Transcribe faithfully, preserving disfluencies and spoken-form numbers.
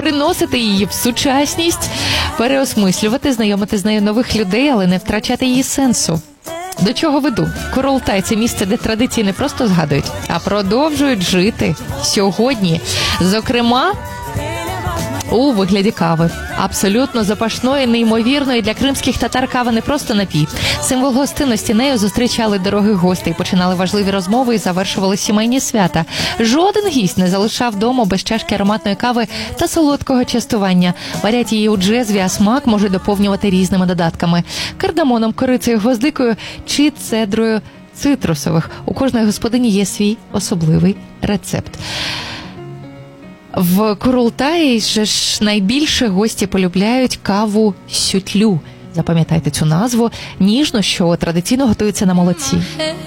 приносити її в сучасність, переосмислювати, знайомити з нею нових людей, але не втрачати її сенсу. До чого веду? Курултай – це місце, де традиції не просто згадують, а продовжують жити сьогодні. Зокрема, у вигляді кави. Абсолютно запашної, неймовірної для кримських татар кава не просто напій. Символ гостинності, нею зустрічали дорогих гостей, починали важливі розмови і завершували сімейні свята. Жоден гість не залишав дому без чашки ароматної кави та солодкого частування. Варять її у джезві, а смак може доповнювати різними додатками – кардамоном, корицею, гвоздикою чи цедрою цитрусових. У кожної господині є свій особливий рецепт. В Курултаї же ж найбільше гості полюбляють каву сютлю. Запам'ятайте цю назву. Ніжно, що традиційно готується на молоці.